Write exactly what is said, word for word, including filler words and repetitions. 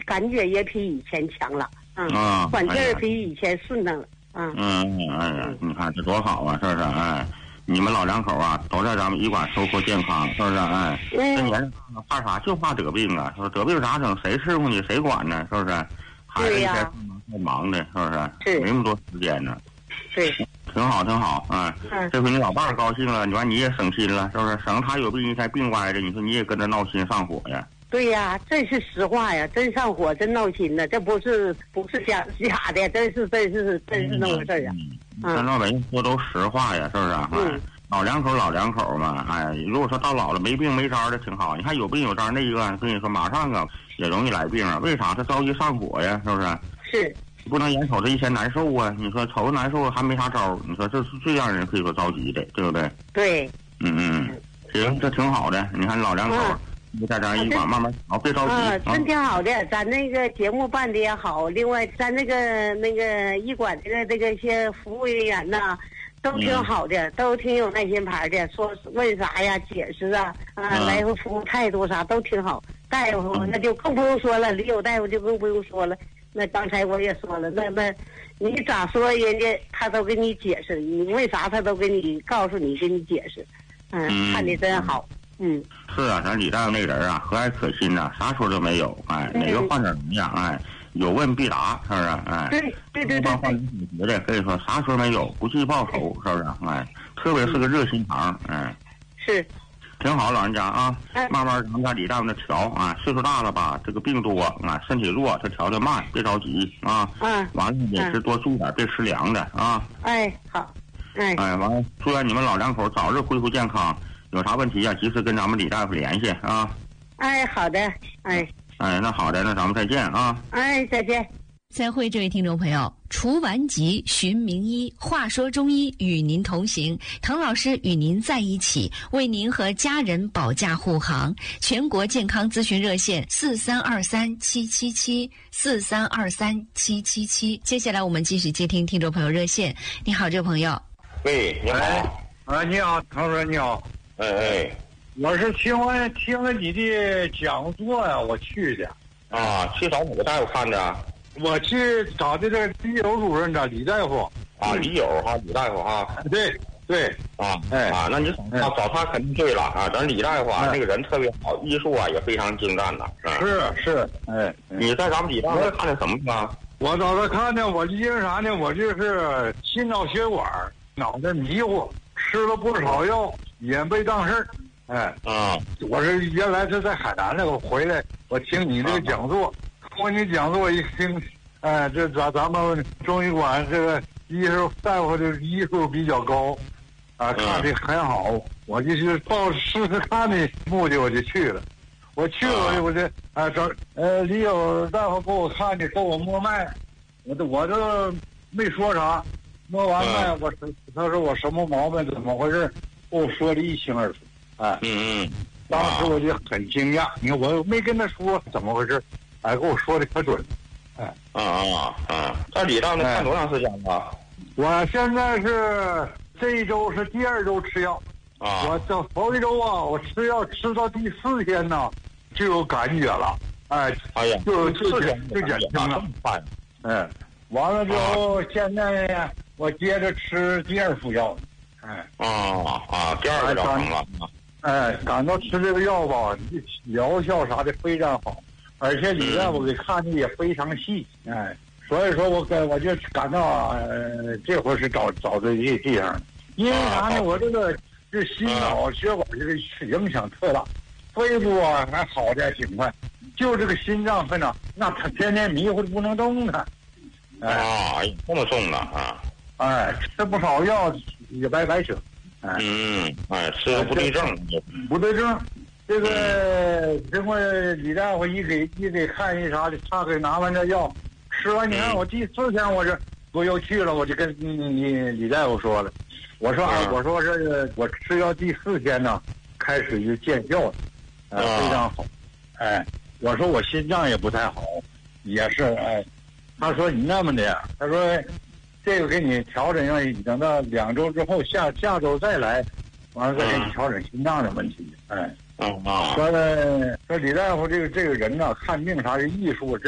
感觉也比以前强了，嗯， 啊， 缓劲儿比以前顺当了，嗯嗯嗯，哎呀，你看这多好啊，是不是？哎，你们老两口啊，都在咱们医馆收获健康，是不是？哎，这年龄怕啥？就怕得病啊！说得病咋整？谁伺候你？谁管呢？是不是？孩子一天太忙的，是不是？ 是， 没那么多时间呢。 对， 挺好，挺好，哎， 嗯， 这回你老伴儿高兴了，你完你也省心了，是不是？省他有病一天病歪的，你说你也跟着闹心上火呀？ 对呀，这是实话呀，真上火，真闹心呢，这不是不是假假的，真是真是真是那么回事呀。 嗯，咱老百姓说都实话呀，是不是？哎， 嗯， 老两口老两口嘛，哎，如果说到老了没病没招的挺好，你看有病有招那一个，跟你说马上啊也容易来病啊，为啥？他着急上火呀，是不是？ 是。 不能眼瞅着一天难受啊！你说瞅着难受还没啥招，你说这是最让人可以说着急的，对不对？ 对。 嗯嗯，行，这挺好的。你看老两口，你在咱医馆慢慢好，别着急。 啊，真挺好的，咱那个节目办的也好。另外，咱那个那个医馆这个这个些服务人员呐，都挺好的，嗯、都挺有耐心牌的。说问啥呀，解释啊，啊，嗯、来回服务态度啥都挺好。大夫、嗯、那就更不用说了，李友大夫就更不用说了。那刚才我也说了，那那，你咋说人家他都给你解释，你为啥他都给你告诉你，给你解释，嗯，嗯看的真好，嗯。 是啊，咱李大夫那人啊，和蔼可亲呐、啊，啥说都没有，哎，嗯、哪个患者怎么样，哎，有问必答，是不是？哎， 对对对对。 患者解决的，可以说啥说没有，不计报酬，是不是？哎，特别是个热心肠，哎。 是。 挺好，老人家啊，慢慢咱们家李大夫那调啊，岁数大了吧，这个病多啊，身体弱，他调的慢，别着急啊。嗯。完了也是多注点，别吃凉的啊。 哎，好。哎。 哎，完了，祝愿你们老两口早日恢复健康，有啥问题啊，及时跟咱们李大夫联系啊。 哎，好的，哎。 哎，那好的，那咱们再见啊。 哎，再见。 再会，这位听众朋友，除顽疾寻名医，话说中医与您同行，滕老师与您在一起，为您和家人保驾护航。全国健康咨询热线四三二三七七七四三二三七七七。接下来我们继续接听听众朋友热线。你好，这位朋友。 喂，你好。 啊，你好，滕老师，你好。 哎哎， 我是听完听了你的讲座呀，我去的。 啊，去找哪个大夫看的？ 我去找的这李友主任的李大夫啊，李友哈，李大夫哈， 对对啊，哎啊，那你找找他肯定对了啊，咱李大夫啊，这个人特别好，医术啊也非常精湛的。 是是，哎， 你在咱们李大夫看的什么呢？ 我找他看的，我因为啥呢？我就是心脑血管脑袋迷糊，吃了不少药，也没当事儿。哎， 啊， 我是原来是在海南的，我回来我听你这个讲座。通过你讲座一听，哎，这咱咱们中医馆这个医术大夫的医术比较高，啊，看的很好，我就是抱着试试看的目的我就去了。我去了，我就啊找呃李友大夫给我看的，给我摸脉，我都我都没说啥，摸完脉我他说我什么毛病怎么回事，给我说的一清二楚，哎， 嗯嗯， 当时我就很惊讶，你看我没跟他说怎么回事。哎，跟我说的可准，哎， 啊啊啊！在李大夫看多长时间了？ 我现在是这一周是第二周吃药， 啊， 我这头一周啊，我吃药吃到第四天呢，就有感觉了，哎， 哎呀， 就就减就减轻了，嗯，完了之后，现在呢，我接着吃第二副药，哎， 啊啊，第二个疗程了， 哎，感到吃这个药吧，疗效啥的非常好。而且李大夫给看的也非常细，哎，所以说我跟我就感到呃，这回是找找对这地方，因为啥呢？我这个这心脑血管这个影响特大，肺部啊还好的挺快，就这个心脏非常，那他天天迷糊的不能动弹。 啊，这么重了啊！ 哎，吃不少药也白白扯。 哎、嗯，哎，吃的不对症， 不对症。这个经过李大夫一给一给看一啥的，他给拿完这药，吃完你看我第四天我这我又去了，我就跟你你李大夫说了，我说啊，我说这我吃药第四天呢，开始就见效了，啊，非常好，哎，我说我心脏也不太好，也是哎，他说你那么的，他说这个给你调整上，等到两周之后下下周再来，完了再给你调整心脏的问题，哎。 啊， 说呢，说李大夫这个这个人呢，看病啥的艺术